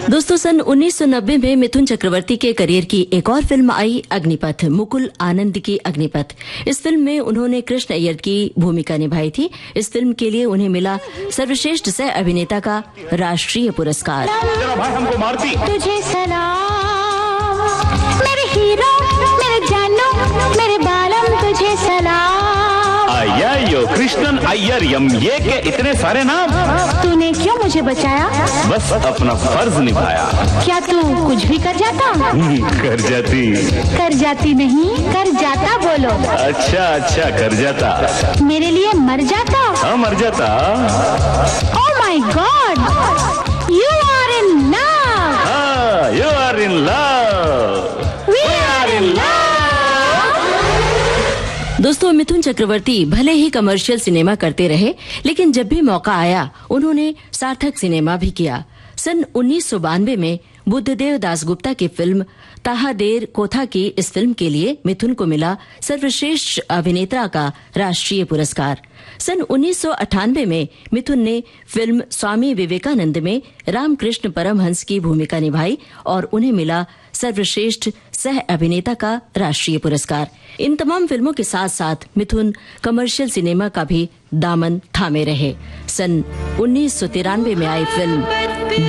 दोस्तों, सन 1990 में मिथुन चक्रवर्ती के करियर की एक और फिल्म आई, अग्निपथ। मुकुल आनंद की अग्निपथ। इस फिल्म में उन्होंने कृष्ण अय्यर की भूमिका निभाई थी। इस फिल्म के लिए उन्हें मिला सर्वश्रेष्ठ सह अभिनेता का राष्ट्रीय पुरस्कार। तुझे सलाम मेरे हीरो, मेरे जानू, मेरे बालम, तुझे सलाम। अय्यो कृष्णन अय्यर ये के इतने सारे नाम। तूने क्यों मुझे बचाया? बस अपना फर्ज निभाया। क्या तू कुछ भी कर जाता? कर जाती। कर जाती नहीं, कर जाता बोलो। अच्छा कर जाता। मेरे लिए मर जाता? हाँ मर जाता। Oh my God, you are in love. हाँ, you are in love. We are in love. दोस्तों, मिथुन चक्रवर्ती भले ही कमर्शियल सिनेमा करते रहे, लेकिन जब भी मौका आया उन्होंने सार्थक सिनेमा भी किया। सन 1992 में बुद्धदेव दासगुप्ता की फिल्म ताहादेर कोथा की इस फिल्म के लिए मिथुन को मिला सर्वश्रेष्ठ अभिनेता का राष्ट्रीय पुरस्कार। सन 1998 में मिथुन ने फिल्म स्वामी विवेकानंद में रामकृष्ण परमहंस की भूमिका निभाई और उन्हें मिला सर्वश्रेष्ठ सह अभिनेता का राष्ट्रीय पुरस्कार। इन तमाम फिल्मों के साथ साथ मिथुन कमर्शियल सिनेमा का भी दामन थामे रहे। सन 1993 में आई फिल्म